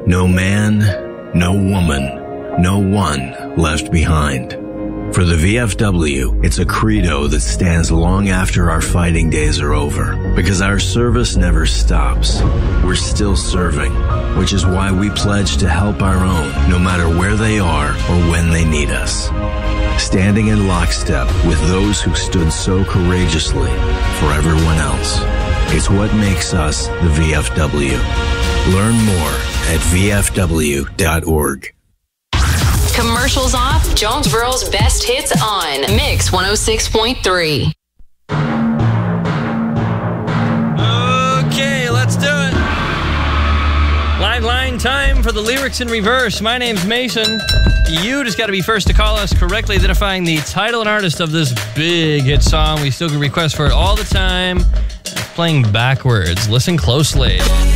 No man, no woman, no one left behind. For the VFW, it's a credo that stands long after our fighting days are over, because our service never stops. We're still serving, which is why we pledge to help our own, no matter where they are or when they need us. Standing in lockstep with those who stood so courageously for everyone else. It's what makes us the VFW. Learn more at vfw.org. Commercials off, Jonesboro's best hits on Mix 106.3. Okay, let's do it. Live line time for the lyrics in reverse. My name's Mason. You just got to be first to call us, correctly identifying the title and artist of this big hit song. We still get requests for it all the time. It's playing backwards. Listen closely.